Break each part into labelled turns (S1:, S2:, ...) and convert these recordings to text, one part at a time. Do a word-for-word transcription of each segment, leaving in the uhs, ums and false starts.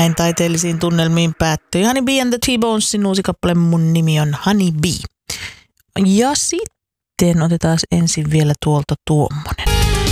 S1: Näin taiteellisiin tunnelmiin päättyi Honey Bee and the T-Bonesin uusi kappale Mun nimi on Honey Bee. Ja sitten otetaan ensin vielä tuolta tuommoinen.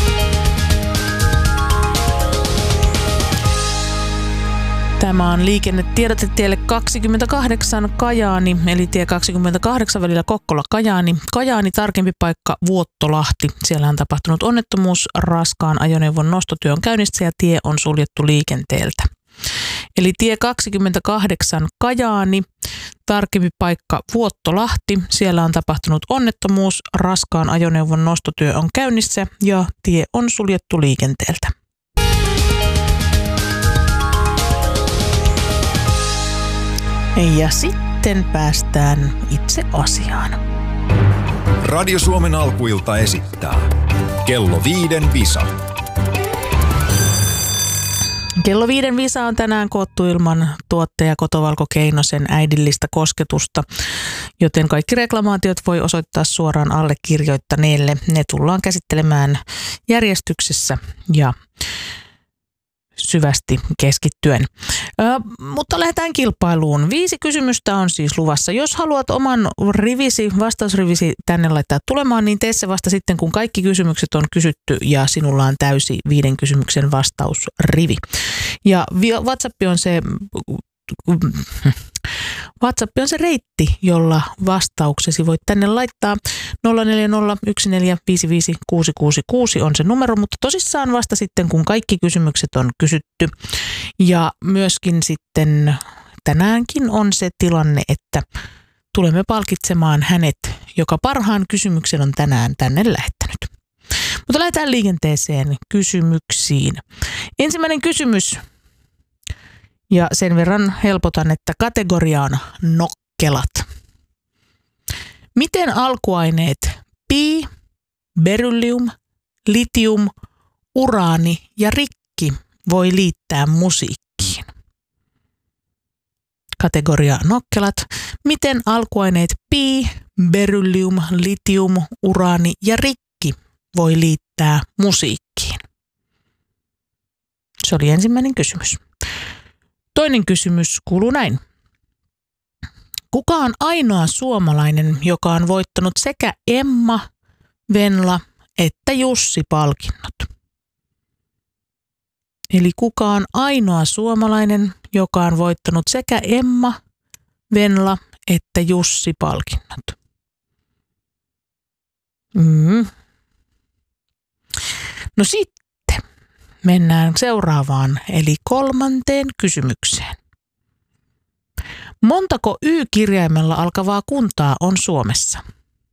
S1: Tämä on liikennetiedote tielle kaksikymmentäkahdeksan Kajaani, eli tie kaksikymmentäkahdeksan välillä Kokkola-Kajaani. Kajaani tarkempi paikka Vuottolahti. Siellä on tapahtunut onnettomuus, raskaan ajoneuvon nostotyö on käynnissä ja tie on suljettu liikenteeltä. Eli tie kaksikymmentäkahdeksan Kajaani, tarkempi paikka Vuottolahti. Siellä on tapahtunut onnettomuus, raskaan ajoneuvon nostotyö on käynnissä ja tie on suljettu liikenteeltä. Ja sitten päästään itse asiaan.
S2: Radio Suomen alkuilta esittää Kello viiden visa.
S1: Kello viiden visa on tänään koottu ilman tuottaja Kotovalko Keinosen äidillistä kosketusta, joten kaikki reklamaatiot voi osoittaa suoraan allekirjoittaneelle. Ne tullaan käsittelemään järjestyksessä ja syvästi keskittyen. Ö, mutta lähdetään kilpailuun. Viisi kysymystä on siis luvassa. Jos haluat oman rivisi, vastausrivisi tänne laittaa tulemaan, niin tee se vasta sitten, kun kaikki kysymykset on kysytty ja sinulla on täysi viiden kysymyksen vastausrivi. Ja WhatsApp on se... WhatsApp on se reitti, jolla vastauksesi voit tänne laittaa. nolla neljä nolla yksi neljä viisi viisi kuusi kuusi kuusi on se numero, mutta tosissaan vasta sitten, kun kaikki kysymykset on kysytty. Ja myöskin sitten tänäänkin on se tilanne, että tulemme palkitsemaan hänet, joka parhaan kysymyksen on tänään tänne lähettänyt. Mutta lähdetään liikenteeseen kysymyksiin. Ensimmäinen kysymys. Ja sen verran helpotan, että kategoria on nokkelat. Miten alkuaineet pi, beryllium, litium, uraani ja rikki voi liittää musiikkiin? Kategoria nokkelat. Miten alkuaineet pi, beryllium, litium, uraani ja rikki voi liittää musiikkiin? Se oli ensimmäinen kysymys. Toinen kysymys kuuluu näin. Kuka on ainoa suomalainen, joka on voittanut sekä Emma, Venla että Jussi-palkinnot? Eli kuka on ainoa suomalainen, joka on voittanut sekä Emma, Venla että Jussi-palkinnot? Mm. No sitten. Mennään seuraavaan, eli kolmanteen kysymykseen. Montako Y-kirjaimella alkavaa kuntaa on Suomessa?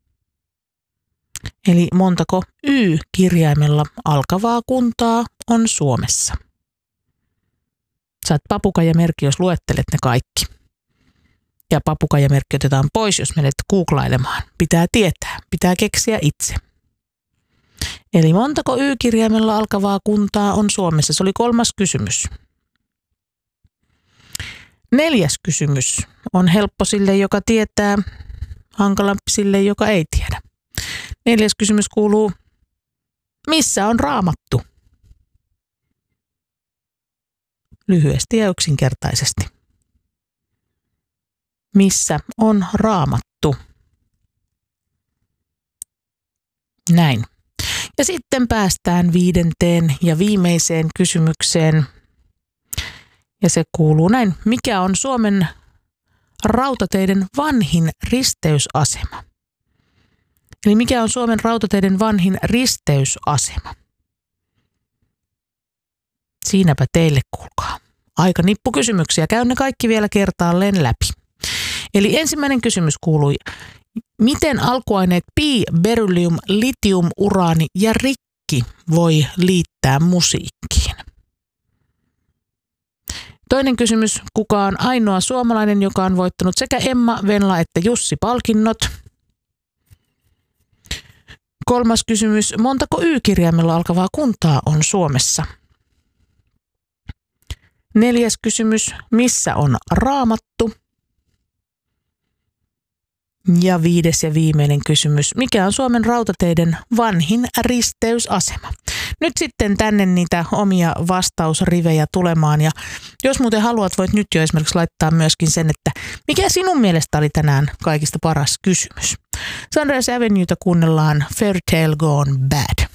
S1: Eli montako Y-kirjaimella alkavaa kuntaa on Suomessa? Saat papukaijamerkki, jos luettelet ne kaikki. Ja papukaijamerkki otetaan pois, jos menet googlailemaan. Pitää tietää, pitää keksiä itse. Eli montako Y-kirjaimella alkavaa kuntaa on Suomessa? Se oli kolmas kysymys. Neljäs kysymys on helppo sille, joka tietää, hankalampi sille, joka ei tiedä. Neljäs kysymys kuuluu, missä on Raamattu? Lyhyesti ja yksinkertaisesti. Missä on Raamattu? Näin. Ja sitten päästään viidenteen ja viimeiseen kysymykseen. Ja se kuuluu näin. Mikä on Suomen rautateiden vanhin risteysasema? Eli mikä on Suomen rautateiden vanhin risteysasema? Siinäpä teille kuulkaa. Aika nippu kysymyksiä. Käyn ne kaikki vielä kertaalleen läpi. Eli ensimmäinen kysymys kuului. Miten alkuaineet pi, beryllium, litium, uraani ja rikki voi liittää musiikkiin? Toinen kysymys. Kuka on ainoa suomalainen, joka on voittanut sekä Emma, Venla että Jussi-palkinnot? Kolmas kysymys. Montako Y-kirjaimella alkavaa kuntaa on Suomessa? Neljäs kysymys. Missä on Raamattu? Ja viides ja viimeinen kysymys. Mikä on Suomen rautateiden vanhin risteysasema? nyt sitten tänne niitä omia vastausrivejä tulemaan. Ja jos muuten haluat, voit nyt jo esimerkiksi laittaa myöskin sen, että mikä sinun mielestä oli tänään kaikista paras kysymys. Sunrise Avenueta kuunnellaan Fairy Tale Gone Bad.